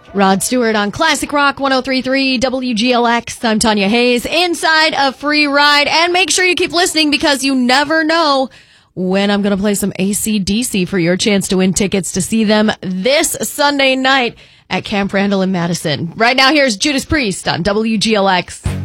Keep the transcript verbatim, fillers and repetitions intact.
Rod Stewart on Classic Rock one oh three point three W G L X. I'm Tanya Hayes inside a free ride. And make sure you keep listening because you never know when I'm going to play some A C D C for your chance to win tickets to see them this Sunday night at Camp Randall in Madison. Right now, here's Judas Priest on W G L X.